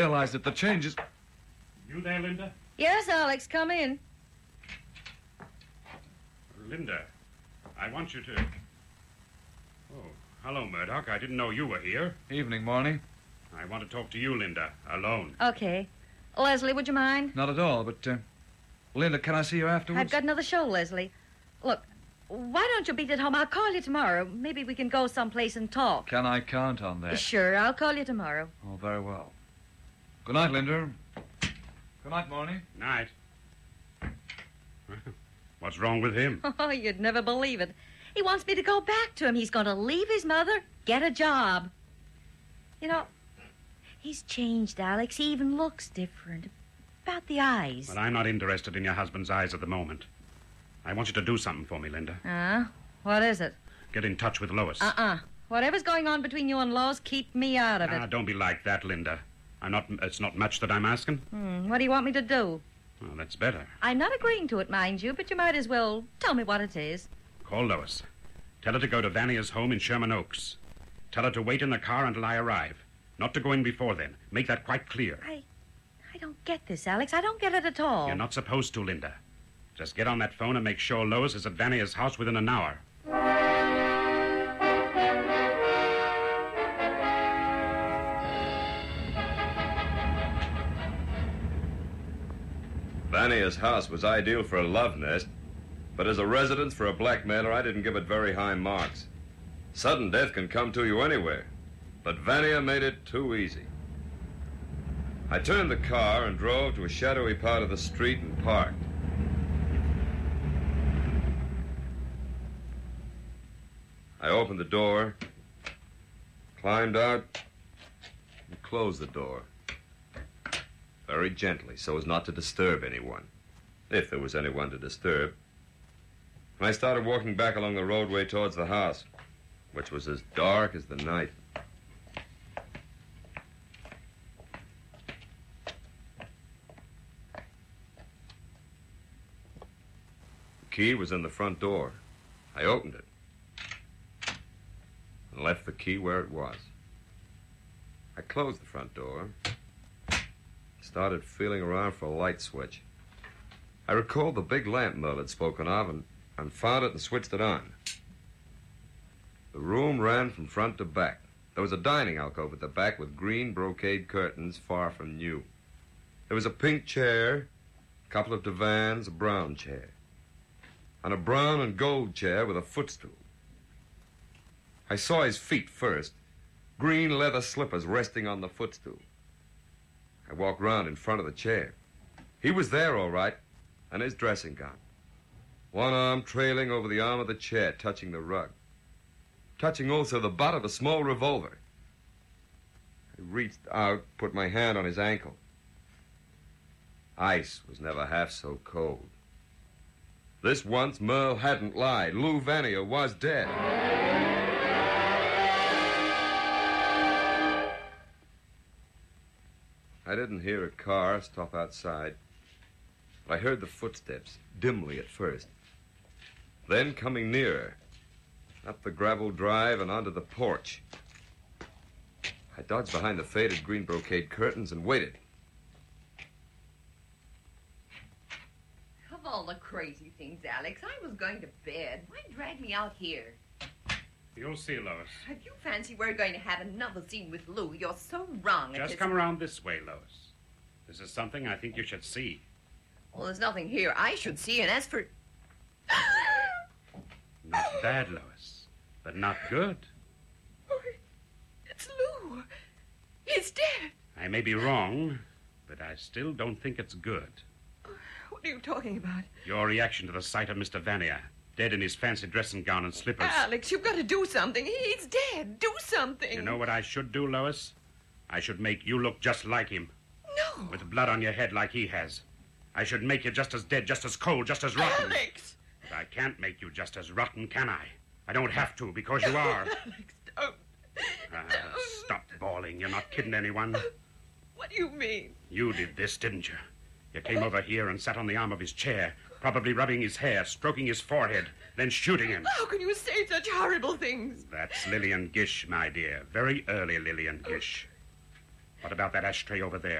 realize that the changes... You there, Linda? Yes, Alex, come in. Linda, I want you to... Oh, hello, Murdoch. I didn't know you were here. Evening, Marnie. I want to talk to you, Linda, alone. Okay. Leslie, would you mind? Not at all, but, Linda, can I see you afterwards? I've got another show, Leslie. Look, why don't you beat at home? I'll call you tomorrow. Maybe we can go someplace and talk. Can I count on that? Sure, I'll call you tomorrow. Oh, very well. Good night, Linda. Good night, Marnie. Night. What's wrong with him? Oh, you'd never believe it. He wants me to go back to him. He's going to leave his mother, get a job. You know, he's changed, Alex. He even looks different. About the eyes. Well, I'm not interested in your husband's eyes at the moment. I want you to do something for me, Linda. What is it? Get in touch with Lois. Whatever's going on between you and Lois, keep me out of it. Don't be like that, Linda. It's not much that I'm asking. What do you want me to do? Well, that's better. I'm not agreeing to it, mind you, but you might as well tell me what it is. Call Lois. Tell her to go to Vania's home in Sherman Oaks. Tell her to wait in the car until I arrive. Not to go in before then. Make that quite clear. I don't get this, Alex. I don't get it at all. You're not supposed to, Linda. Just get on that phone and make sure Lois is at Vania's house within an hour. Vania's house was ideal for a love nest, but as a residence for a blackmailer, I didn't give it very high marks. Sudden death can come to you anywhere, but Vania made it too easy. I turned the car and drove to a shadowy part of the street and parked. I opened the door, climbed out, and closed the door. Very gently, so as not to disturb anyone, if there was anyone to disturb. And I started walking back along the roadway towards the house, which was as dark as the night. The key was in the front door. I opened it and left the key where it was. I closed the front door, started feeling around for a light switch. I recalled the big lamp Merle had spoken of and found it and switched it on. The room ran from front to back. There was a dining alcove at the back with green brocade curtains, far from new. There was a pink chair, a couple of divans, a brown chair, and a brown and gold chair with a footstool. I saw his feet first, green leather slippers resting on the footstool. I walked round in front of the chair. He was there, all right, and his dressing gown. One arm trailing over the arm of the chair, touching the rug. Touching also the butt of a small revolver. I reached out, put my hand on his ankle. Ice was never half so cold. This once Merle hadn't lied. Lou Vania was dead. I didn't hear a car stop outside, but I heard the footsteps, dimly at first. Then coming nearer, up the gravel drive and onto the porch. I dodged behind the faded green brocade curtains and waited. Of all the crazy things, Alex, I was going to bed. Why drag me out here? You'll see, Lois. If you fancy we're going to have another scene with Lou, you're so wrong. Just come around this way, Lois. This is something I think you should see. Well, there's nothing here I should see, and as for... Not bad, Lois, but not good. Oh, it's Lou. He's dead. I may be wrong, but I still don't think it's good. What are you talking about? Your reaction to the sight of Mr. Vania, dead in his fancy dressing gown and slippers. Alex, you've got to do something. He's dead. Do something. You know what I should do, Lois? I should make you look just like him. No. With blood on your head like he has. I should make you just as dead, just as cold, just as rotten. Alex! But I can't make you just as rotten, can I? I don't have to, because you are. Alex, don't. Stop bawling. You're not kidding anyone. What do you mean? You did this, didn't you? You came over here and sat on the arm of his chair, probably rubbing his hair, stroking his forehead, then shooting him. How can you say such horrible things? That's Lillian Gish, my dear. Very early Lillian Gish. What about that ashtray over there?